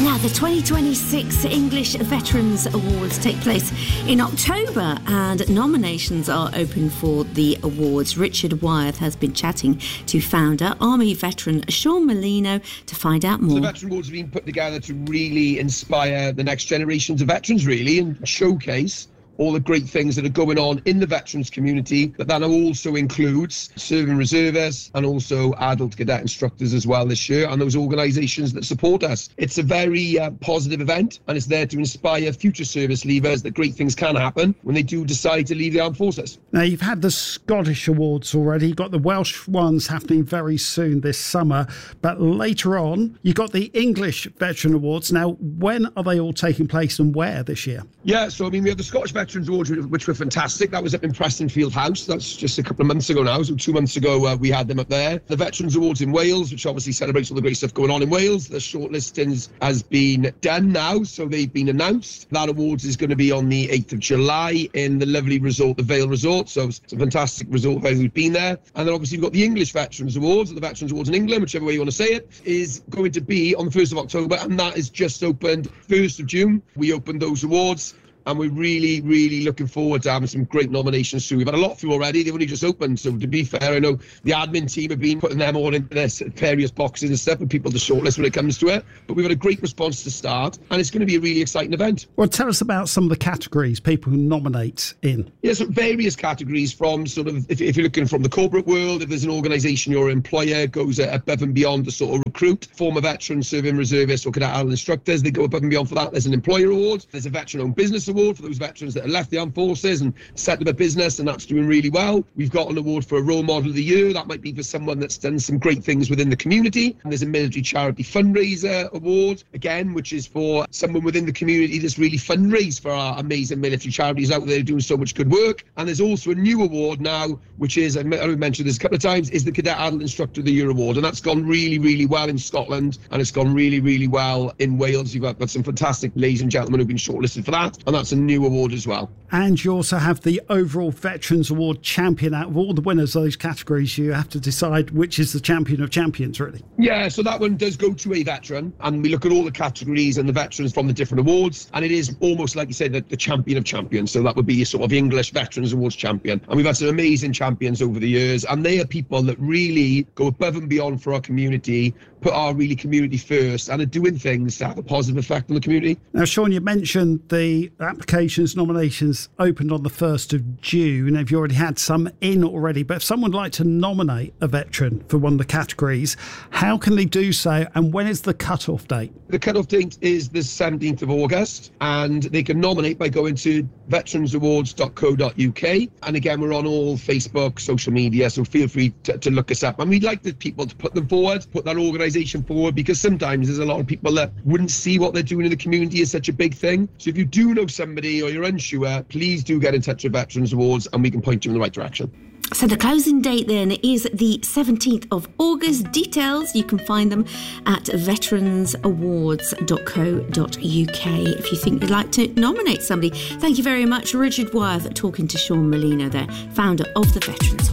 Now, the 2026 English Veterans Awards take place in October and nominations are open for the awards. Richard Wyeth has been chatting to founder, Army veteran Sean Molino to find out more. The Veteran Awards have been put together to really inspire the next generations of veterans, really, and showcase all the great things that are going on in the veterans community, but that also includes serving reservists and also adult cadet instructors as well this year, and those organisations that support us. It's a very positive event, and it's there to inspire future service leavers that great things can happen when they do decide to leave the armed forces. Now, you've had the Scottish Awards already. You've got the Welsh ones happening very soon this summer, but later on, you've got the English Veteran Awards. Now, when are they all taking place and where this year? Yeah, so we have the Scottish Veterans Awards, which were fantastic. That was up in Prestonfield House. That's just a couple of months ago now. So 2 months ago, we had them up there. The Veterans Awards in Wales, which obviously celebrates all the great stuff going on in Wales. The shortlisting has been done now, so they've been announced. That awards is going to be on the 8th of July in the lovely resort, the Vale Resort. So it's a fantastic resort for who's been there. And then obviously we've got the English Veterans Awards, or the Veterans Awards in England, whichever way you want to say it, is going to be on the 1st of October, and that is just opened 1st of June. We opened those awards, and we're really, really looking forward to having some great nominations too. We've had a lot through already. They've only just opened. So to be fair, I know the admin team have been putting them all into this various boxes and stuff for people to shortlist when it comes to it. But we've had a great response to start, and it's going to be a really exciting event. Well, tell us about some of the categories people who nominate in. Yeah, so various categories from sort of, if you're looking from the corporate world, if there's an organisation your employer goes above and beyond to sort of recruit former veterans, serving reservists or cadet adult instructors, they go above and beyond for that. There's an employer award. There's a veteran-owned business award for those veterans that have left the armed forces and set up a business, and that's doing really well. We've got an award for a role model of the year. That might be for someone that's done some great things within the community. And there's a military charity fundraiser award, again, which is for someone within the community that's really fundraised for our amazing military charities out there doing so much good work. And there's also a new award now, which is, I've mentioned this a couple of times, is the Cadet Adult Instructor of the Year award. And that's gone really, really well in Scotland, and it's gone really, really well in Wales. You've got some fantastic ladies and gentlemen who've been shortlisted for that, and that's a new award as well. And you also have the overall Veterans Award champion. Out of all the winners of those categories, you have to decide which is the champion of champions, really. Yeah, so that one does go to a veteran, and we look at all the categories and the veterans from the different awards, and it is almost like you said, the champion of champions. So that would be your sort of English Veterans Awards champion. And we've had some amazing champions over the years, and they are people that really go above and beyond for our community, put our really community first, and are doing things to have a positive effect on the community. Now, Sean, you mentioned the applications, nominations opened on the 1st of June. Have you already had some in already? But if someone would like to nominate a veteran for one of the categories, how can they do so, and when is the cut-off date? The cut-off date is the 17th of August, and they can nominate by going to veteransawards.co.uk. And again, we're on all Facebook, social media, so feel free to look us up. And we'd like the people to put them forward, put that organisation forward, because sometimes there's a lot of people that wouldn't see what they're doing in the community as such a big thing. So if you do know somebody or you're unsure, please do get in touch with Veterans Awards and we can point you in the right direction. So the closing date then is the 17th of August. Details, you can find them at veteransawards.co.uk if you think you'd like to nominate somebody. Thank you very much, Richard Wyeth, talking to Sean Molino there, founder of the Veterans